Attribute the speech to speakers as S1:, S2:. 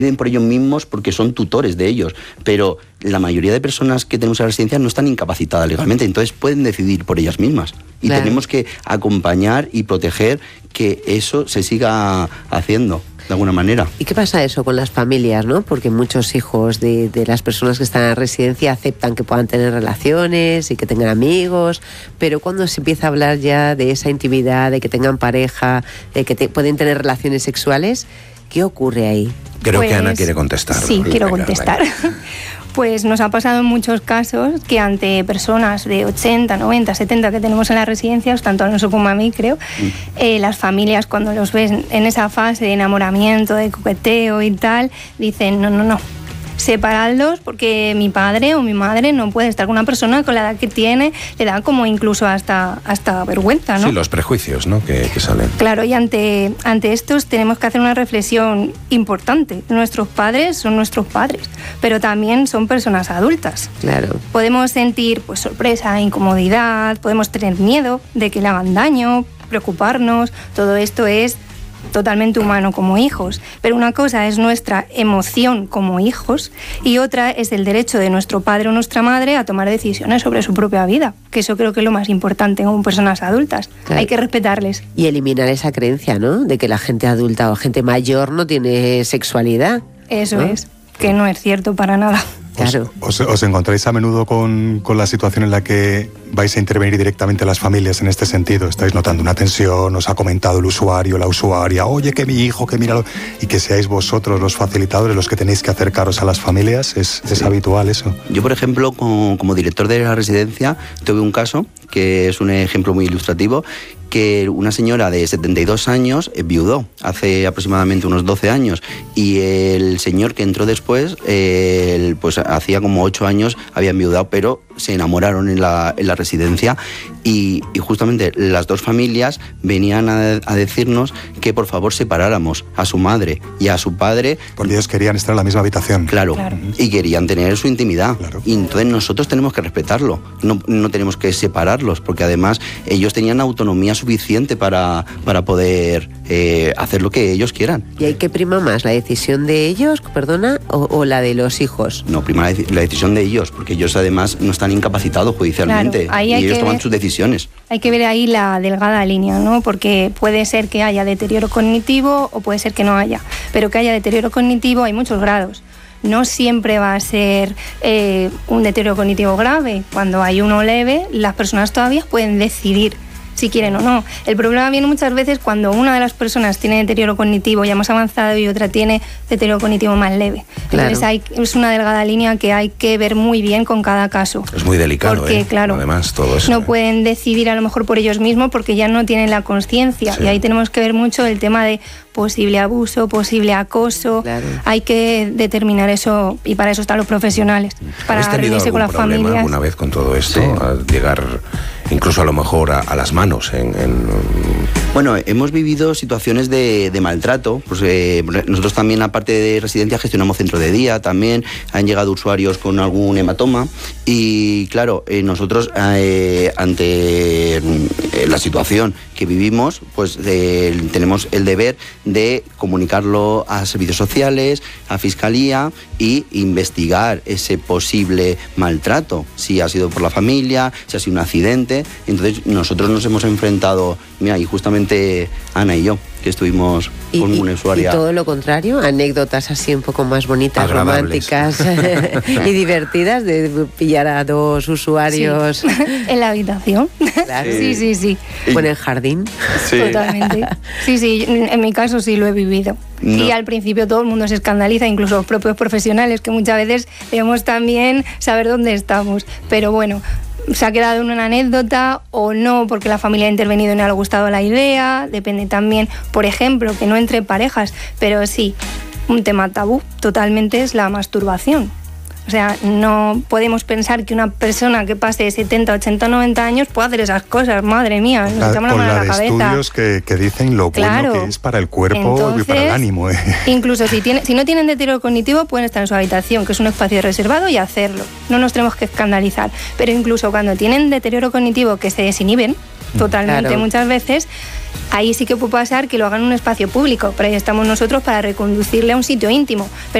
S1: por ellos mismos porque son tutores de ellos, pero la mayoría de personas que tenemos en la residencia no están incapacitadas legalmente, entonces pueden decidir por ellas mismas. Y tenemos que acompañar y proteger que eso se siga haciendo de alguna manera.
S2: ¿Y qué pasa eso con las familias, no? Porque muchos hijos de las personas que están en la residencia aceptan que puedan tener relaciones y que tengan amigos, pero cuando se empieza a hablar ya de esa intimidad, de que tengan pareja, de que pueden tener relaciones sexuales, ¿qué ocurre ahí?
S3: Creo que Ana quiere contestar.
S4: Sí, quiero contestar. Pues nos ha pasado en muchos casos que ante personas de 80, 90, 70 que tenemos en las residencias, tanto a nosotros como a mí creo, las familias cuando los ven en esa fase de enamoramiento, de coqueteo y tal, dicen no, separadlos porque mi padre o mi madre no puede estar con una persona con la edad que tiene, le da como incluso hasta vergüenza, ¿no?
S3: Sí, los prejuicios, ¿no? que salen.
S4: Claro, y ante estos tenemos que hacer una reflexión importante. Nuestros padres son nuestros padres, pero también son personas adultas.
S2: Claro.
S4: Podemos sentir pues sorpresa, incomodidad, podemos tener miedo de que le hagan daño, preocuparnos, todo esto es totalmente humano como hijos, pero una cosa es nuestra emoción como hijos y otra es el derecho de nuestro padre o nuestra madre a tomar decisiones sobre su propia vida, que eso creo que es lo más importante como personas adultas. Claro. Hay que respetarles.
S2: Y eliminar esa creencia, ¿no?, de que la gente adulta o gente mayor no tiene sexualidad.
S4: Eso, ¿no? Es,
S2: Sí.
S4: que no es cierto para nada.
S2: Claro.
S5: ¿Os encontráis a menudo con la situación en la que vais a intervenir directamente a las familias en este sentido? ¿Estáis notando una tensión? ¿Os ha comentado el usuario, la usuaria, oye, que mi hijo, que míralo? Y que seáis vosotros los facilitadores los que tenéis que acercaros a las familias. ¿Es habitual eso?
S1: Yo, por ejemplo, como director de la residencia, tuve un caso que es un ejemplo muy ilustrativo, que una señora de 72 años viudó hace aproximadamente unos 12 años y el señor que entró después, pues hacía como 8 años había enviudado, pero se enamoraron en la residencia y justamente las dos familias venían a decirnos que por favor separáramos a su madre y a su padre.
S5: Porque ellos querían estar en la misma habitación.
S1: Claro. Y querían tener su intimidad.
S5: Claro.
S1: Y entonces nosotros tenemos que respetarlo, no tenemos que separarlos, porque además ellos tenían autonomía suficiente para poder hacer lo que ellos quieran.
S2: ¿Y hay que prima más la decisión de ellos, perdona, o la de los hijos?
S1: No, prima la decisión de ellos, porque ellos además no están incapacitados judicialmente,
S4: claro,
S1: y ellos toman sus decisiones.
S4: Hay que ver ahí la delgada línea, ¿no? Porque puede ser que haya deterioro cognitivo o puede ser que no haya, pero que haya deterioro cognitivo hay muchos grados. No siempre va a ser un deterioro cognitivo grave. Cuando hay uno leve, las personas todavía pueden decidir si quieren o no. El problema viene muchas veces cuando una de las personas tiene deterioro cognitivo ya más avanzado y otra tiene deterioro cognitivo más leve.
S2: Claro.
S4: Entonces es una delgada línea que hay que ver muy bien con cada caso.
S3: Es muy delicado,
S4: porque, claro,
S3: además todo eso.
S4: No pueden decidir a lo mejor por ellos mismos porque ya no tienen la conciencia.
S3: Sí.
S4: Y ahí tenemos que ver mucho el tema de posible abuso, posible acoso.
S2: Claro.
S4: Hay que determinar eso y para eso están los profesionales. Para
S3: ¿Habéis tenido
S4: reunirse con las
S3: algún problema
S4: familias.
S3: alguna vez con todo esto?
S1: Sí.
S3: A llegar incluso a lo mejor a las manos
S1: Bueno, hemos vivido situaciones de maltrato. Pues, nosotros también, aparte de residencia, gestionamos centro de día. También han llegado usuarios con algún hematoma. Y claro, nosotros ante la situación que vivimos, pues tenemos el deber de comunicarlo a servicios sociales, a Fiscalía y investigar ese posible maltrato. Si ha sido por la familia, si ha sido un accidente. Entonces nosotros nos hemos enfrentado, mira, y justamente Ana y yo, que estuvimos con una usuaria.
S2: Y todo lo contrario, anécdotas así un poco más bonitas,
S3: agradables,
S2: románticas y divertidas de pillar a dos usuarios.
S4: Sí. En la habitación.
S2: Claro.
S4: Sí.
S2: O en el jardín.
S1: Sí.
S4: Totalmente. Sí, en mi caso sí lo he vivido.
S1: No.
S4: Y al principio todo el mundo se escandaliza, incluso los propios profesionales, que muchas veces debemos también saber dónde estamos. Pero bueno, se ha quedado en una anécdota o no, porque la familia ha intervenido y no le ha gustado la idea. Depende también, por ejemplo, que no entre parejas, pero sí, un tema tabú totalmente es la masturbación. O sea, no podemos pensar que una persona que pase de 70, 80, 90 años pueda hacer esas cosas. Madre mía, nos echamos la mano a la cabeza.
S5: Estudios que dicen lo bueno que es para el cuerpo.
S4: Entonces,
S5: y para el ánimo.
S4: Incluso si no tienen deterioro cognitivo, pueden estar en su habitación, que es un espacio reservado, y hacerlo. No nos tenemos que escandalizar. Pero incluso cuando tienen deterioro cognitivo que se desinhiben totalmente,
S2: claro,
S4: muchas veces, ahí sí que puede pasar que lo hagan en un espacio público, pero ahí estamos nosotros para reconducirle a un sitio íntimo. Pero